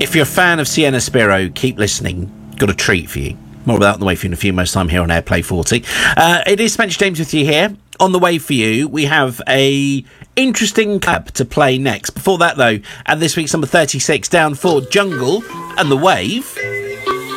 If you're a fan of Sienna Spiro, keep listening. Got a treat for you. More about that on the way for you in a few moments' time here on Airplay 40. It is Spencer James with you here. On the way for you, we have a interesting club to play next. Before that, though, at this week's number 36, down for Jungle and The Wave.